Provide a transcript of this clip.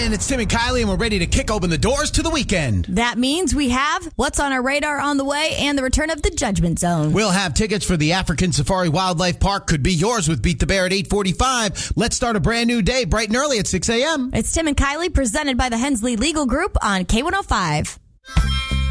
And it's Tim and Kylie, and we're ready to kick open the doors to the weekend. That means we have What's on Our Radar on the way and the return of the Judgment Zone. We'll have tickets for the African Safari Wildlife Park. Could be yours with Beat the Bear at 8:45. Let's start a brand new day bright and early at 6 a.m. It's Tim and Kylie presented by the Hensley Legal Group on K105.